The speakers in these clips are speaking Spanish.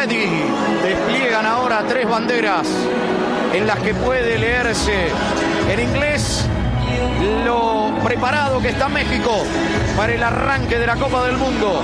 ready. Despliegan ahora 3 banderas en las que puede leerse en inglés lo preparado que está México para el arranque de la Copa del Mundo.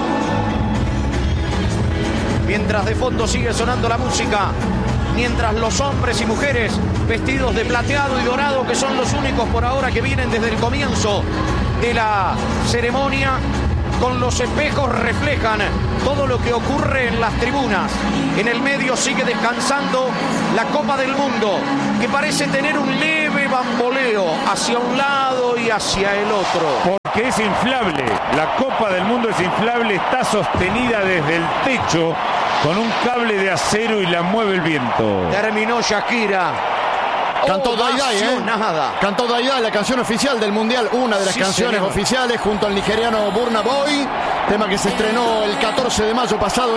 Mientras de fondo sigue sonando la música, mientras los hombres y mujeres vestidos de plateado y dorado, que son los únicos por ahora que vienen desde el comienzo de la ceremonia, con los espejos reflejan todo lo que ocurre en las tribunas. En el medio sigue descansando la Copa del Mundo, que parece tener un leve bamboleo hacia un lado y hacia el otro. Porque es inflable, la Copa del Mundo es inflable, está sostenida desde el techo con un cable de acero y la mueve el viento. Terminó Shakira. Cantó Dai Dai, nada. Cantó Dai Dai, la canción oficial del Mundial, una de las canciones oficiales, junto al nigeriano Burna Boy, tema que se estrenó el 14 de mayo pasado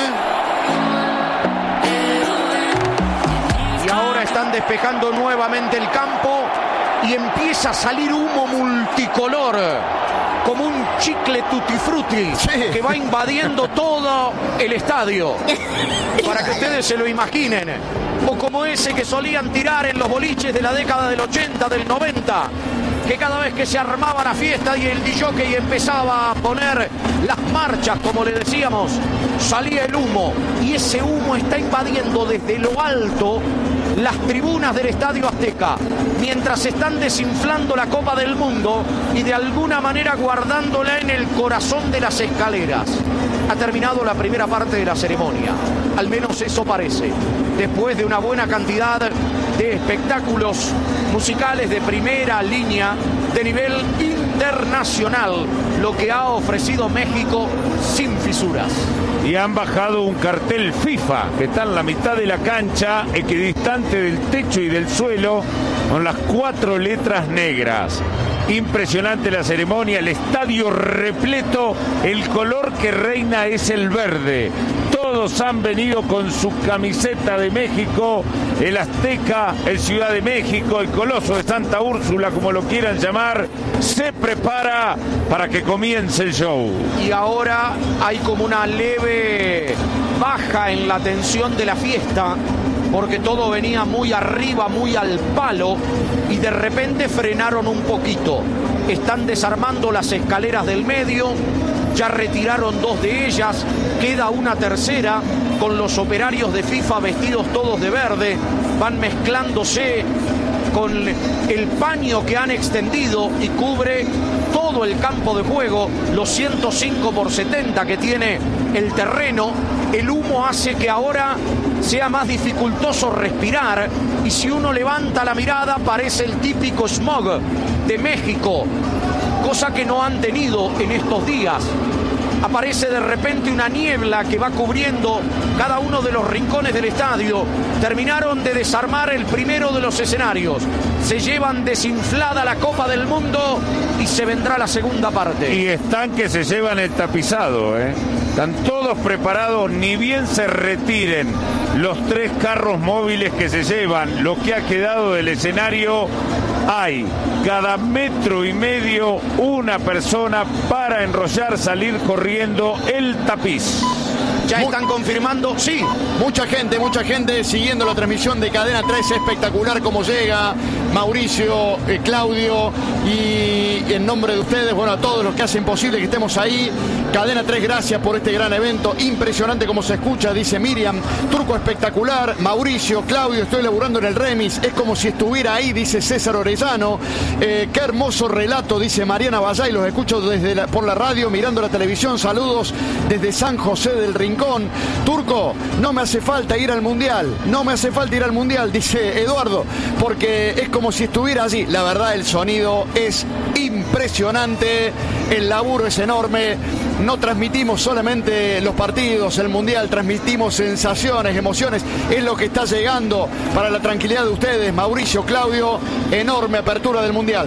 Y ahora están despejando nuevamente el campo y empieza a salir humo multicolor, como un chicle tutti frutti, que va invadiendo todo el estadio, para que ustedes se lo imaginen. O como ese que solían tirar en los boliches de la década del 80, del 90, que cada vez que se armaba la fiesta y el DJ empezaba a poner las marchas, como le decíamos, salía el humo, y ese humo está invadiendo desde lo alto las tribunas del Estadio Azteca, mientras están desinflando la Copa del Mundo y de alguna manera guardándola en el corazón de las escaleras. Ha terminado la primera parte de la ceremonia, al menos eso parece, después de una buena cantidad de espectáculos musicales de primera línea, de nivel internacional, lo que ha ofrecido México sin fisuras. Y han bajado un cartel FIFA que está en la mitad de la cancha, equidistante del techo y del suelo, con las 4 letras negras. Impresionante la ceremonia, el estadio repleto, el color que reina es el verde. Todos han venido con su camiseta de México, el Azteca, el Ciudad de México, el Coloso de Santa Úrsula, como lo quieran llamar, se prepara para que comience el show. Y ahora hay como una leve baja en la tensión de la fiesta, porque todo venía muy arriba, muy al palo, y de repente frenaron un poquito. Están desarmando las escaleras del medio, ya retiraron 2 de ellas, queda una tercera con los operarios de FIFA vestidos todos de verde, van mezclándose con el paño que han extendido y cubre todo el campo de juego, los 105x70 que tiene el terreno. El humo hace que ahora sea más dificultoso respirar, y si uno levanta la mirada parece el típico smog de México, cosa que no han tenido en estos días. Aparece de repente una niebla que va cubriendo cada uno de los rincones del estadio. Terminaron de desarmar el primero de los escenarios. Se llevan desinflada la Copa del Mundo y se vendrá la segunda parte. Y están que se llevan el tapizado, Están todos preparados, ni bien se retiren los 3 carros móviles que se llevan lo que ha quedado del escenario. Hay cada 1,5 metros una persona para enrollar, salir corriendo el tapiz. Ya están confirmando, sí. Mucha gente siguiendo la transmisión de Cadena 3, espectacular como llega Mauricio, Claudio, y en nombre de ustedes, bueno, a todos los que hacen posible que estemos ahí. Cadena 3, gracias por este gran evento, impresionante como se escucha, dice Miriam. Turco espectacular, Mauricio, Claudio, estoy laburando en el remis, es como si estuviera ahí, dice César Orellano. Qué hermoso relato, dice Mariana Vallay, los escucho por la radio, mirando la televisión, saludos desde San José del Rincón. Turco, no me hace falta ir al Mundial, dice Eduardo, porque es como si estuviera allí. La verdad, el sonido es impresionante, el laburo es enorme. No transmitimos solamente los partidos, el Mundial, transmitimos sensaciones, emociones, es lo que está llegando para la tranquilidad de ustedes. Mauricio, Claudio, enorme apertura del Mundial.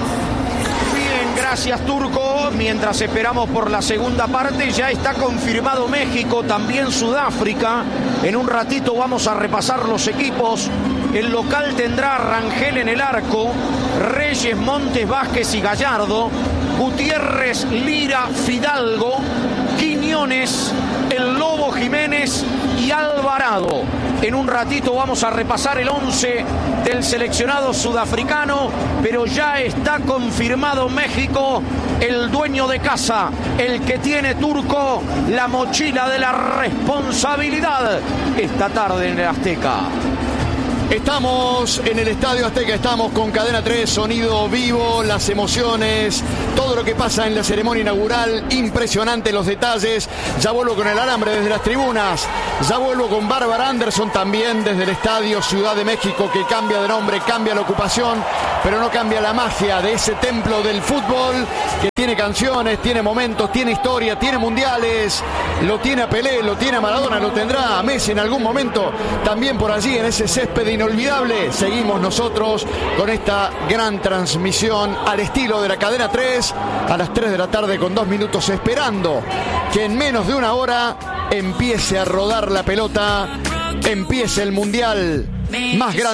Gracias, Turco. Mientras esperamos por la segunda parte, ya está confirmado México, también Sudáfrica. En un ratito vamos a repasar los equipos. El local tendrá a Rangel en el arco, Reyes, Montes, Vázquez y Gallardo, Gutiérrez, Lira, Fidalgo, Quiñones, el Lobo Jiménez y y Alvarado. En un ratito vamos a repasar el 11 del seleccionado sudafricano, pero ya está confirmado México, el dueño de casa, el que tiene Turco la mochila de la responsabilidad esta tarde en el Azteca. Estamos en el Estadio Azteca, estamos con Cadena 3, sonido vivo, las emociones, todo lo que pasa en la ceremonia inaugural, impresionante los detalles. Ya vuelvo con el alambre desde las tribunas, ya vuelvo con Bárbara Anderson también desde el Estadio Ciudad de México, que cambia de nombre, cambia la ocupación, pero no cambia la magia de ese templo del fútbol, que tiene canciones, tiene momentos, tiene historia, tiene mundiales, lo tiene a Pelé, lo tiene a Maradona, lo tendrá a Messi en algún momento, también por allí en ese césped inolvidable. Seguimos nosotros con esta gran transmisión al estilo de la Cadena 3 a las 3 de la tarde con 2 minutos, esperando que en menos de una hora empiece a rodar la pelota, empiece el mundial más grande